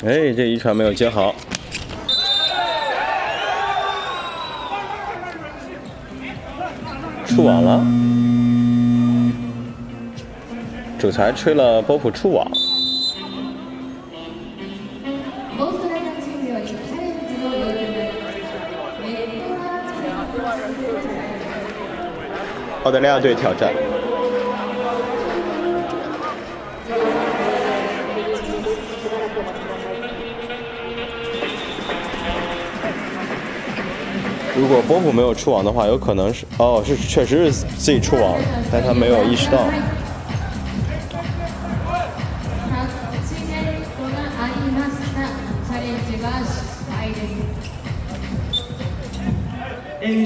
哎，这一传没有接好。触网了，主裁吹了波普触网。澳大利亚队挑战。如果波普没有触网的话，有可能是确实是自己触网了，但他没有意识到。